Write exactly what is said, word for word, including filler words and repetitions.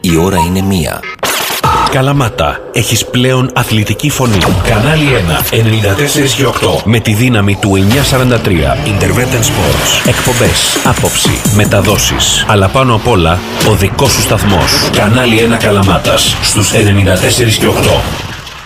Η ώρα είναι μία. Καλαμάτα, έχεις πλέον αθλητική φωνή. Κανάλι ένα, ενενήντα τέσσερα και οκτώ. Με τη δύναμη του εννιακόσια σαράντα τρία. Intervention Sports. Εκπομπές, άποψη, μεταδόσεις. Αλλά πάνω απ' όλα, ο δικός σου σταθμός. Κανάλι ένα Καλαμάτας, στους ενενήντα τέσσερα και οκτώ.